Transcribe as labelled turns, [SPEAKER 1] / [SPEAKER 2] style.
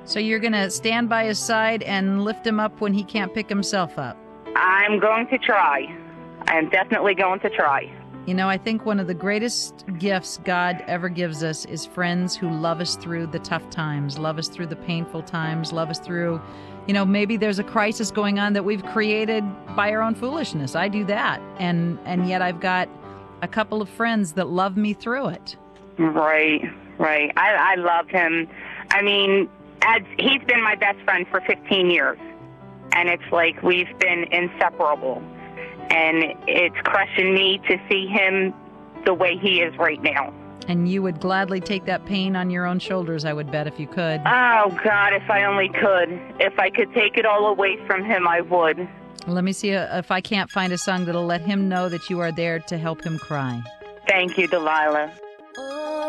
[SPEAKER 1] So you're going to stand by his side and lift him up when he can't pick himself up?
[SPEAKER 2] I'm going to try. I'm definitely going to try.
[SPEAKER 1] You know, I think one of the greatest gifts God ever gives us is friends who love us through the tough times, love us through the painful times, love us through, you know, maybe there's a crisis going on that we've created by our own foolishness. I do that. And yet I've got a couple of friends that love me through it.
[SPEAKER 2] Right. I love him. I mean, he's been my best friend for 15 years. And it's like we've been inseparable. And it's crushing me to see him the way he is right now.
[SPEAKER 1] And you would gladly take that pain on your own shoulders, I would bet, if you could.
[SPEAKER 2] Oh, God, if I only could. If I could take it all away from him, I would.
[SPEAKER 1] Let me see if I can't find a song that'll let him know that you are there to help him cry.
[SPEAKER 2] Thank you, Delilah.